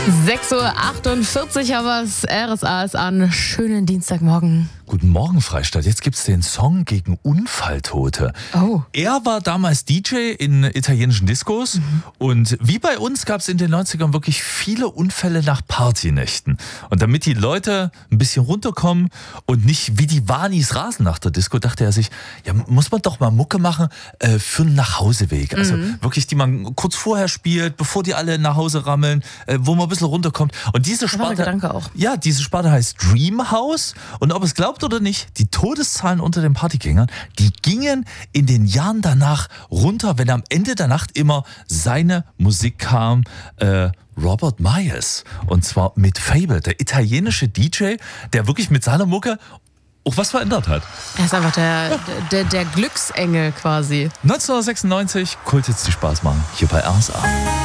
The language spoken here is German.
6:48 Uhr haben wir es. RSA ist an. Schönen Dienstagmorgen. Guten Morgen, Freistadt. Jetzt gibt's den Song gegen Unfalltote. Oh. Er war damals DJ in italienischen Diskos und wie bei uns gab's in den 90ern wirklich viele Unfälle nach Partynächten. Und damit die Leute ein bisschen runterkommen und nicht wie die Wanis rasen nach der Disco, dachte er sich, ja, muss man doch mal Mucke machen für einen Nachhauseweg. Also wirklich, die man kurz vorher spielt, bevor die alle nach Hause rammeln, wo man ein bisschen runterkommt. Und diese Sparte, Gedanke auch. Ja, diese Sparte heißt Dream House. Und ob es glaubt oder nicht, die Todeszahlen unter den Partygängern, die gingen in den Jahren danach runter, wenn am Ende der Nacht immer seine Musik kam. Robert Myers. Und zwar mit Fable, der italienische DJ, der wirklich mit seiner Mucke auch was verändert hat. Er ist einfach der Glücksengel quasi. 1996, Kult jetzt die Spaß machen, hier bei RSA.